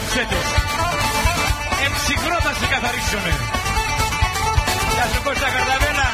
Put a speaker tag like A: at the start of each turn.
A: Απόψε τους. Εμψυχρό θα σε καθαρίσουνε. Γεια σου Κώστα Καρταβέ.